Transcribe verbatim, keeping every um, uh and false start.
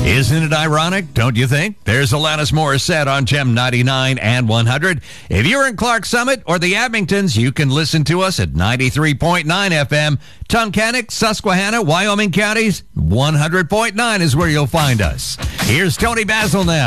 Isn't it ironic, don't you think? There's Alanis Morissette on Gem ninety-nine and one hundred. If you're in Clark Summit or the Abingtons, you can listen to us at ninety-three point nine F M. Tunkhannock, Susquehanna, Wyoming counties, one hundred point nine is where you'll find us. Here's Tony Basil now.